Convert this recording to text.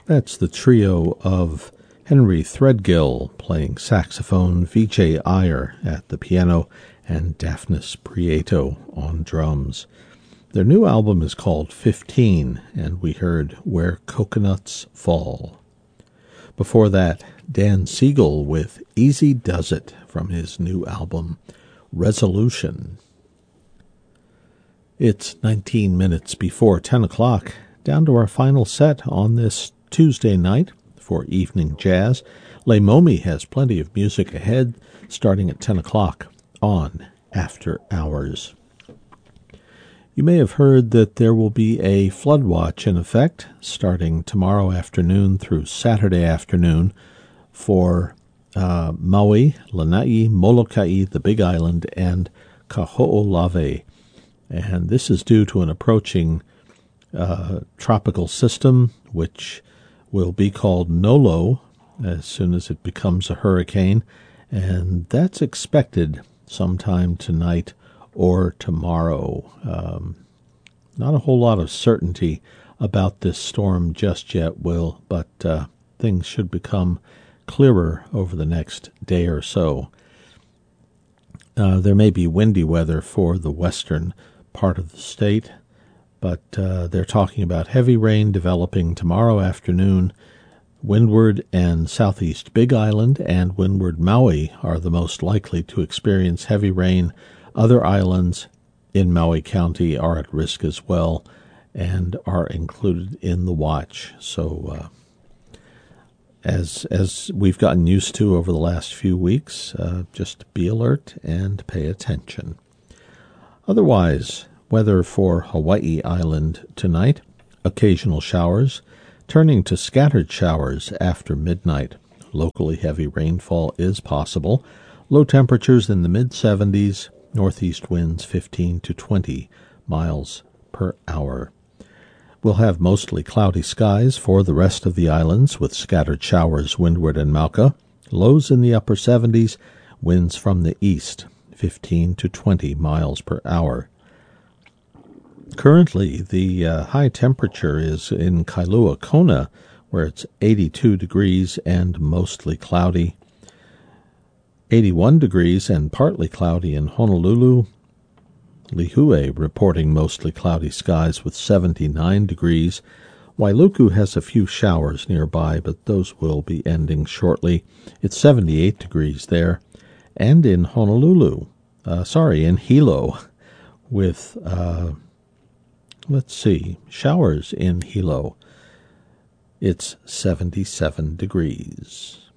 That's the trio of Henry Threadgill playing saxophone, Vijay Iyer at the piano, and Daphnis Prieto on drums. Their new album is called 15, and we heard Where Coconuts Fall. Before that, Dan Siegel with Easy Does It from his new album, Resolution. It's 19 minutes before 10 o'clock, down to our final set on this Tuesday night for Evening Jazz. Les Momies has plenty of music ahead, starting at 10 o'clock on After Hours. You may have heard that there will be a flood watch in effect starting tomorrow afternoon through Saturday afternoon for Maui, Lanai, Molokai, the Big Island, and Kaho'olawe. And this is due to an approaching tropical system, which will be called Nolo as soon as it becomes a hurricane, and that's expected sometime tonight or tomorrow. Not a whole lot of certainty about this storm just yet, Will, but things should become clearer over the next day or so. There may be windy weather for the western part of the state, but they're talking about heavy rain developing tomorrow afternoon. Windward and southeast Big Island and windward Maui are the most likely to experience heavy rain. Other islands in Maui County are at risk as well and are included in the watch. So as we've gotten used to over the last few weeks, just be alert and pay attention. Otherwise, weather for Hawaii Island tonight, occasional showers, turning to scattered showers after midnight. Locally heavy rainfall is possible. Low temperatures in the mid-70s, northeast winds 15 to 20 miles per hour. We'll have mostly cloudy skies for the rest of the islands with scattered showers windward and Mauka. Lows in the upper 70s, winds from the east 15 to 20 miles per hour. Currently, the high temperature is in Kailua Kona, where it's 82 degrees and mostly cloudy. 81 degrees and partly cloudy in Honolulu. Lihue reporting mostly cloudy skies with 79 degrees. Wailuku has a few showers nearby, but those will be ending shortly. It's 78 degrees there. And in Honolulu, in Hilo, with, showers in Hilo. It's 77 degrees.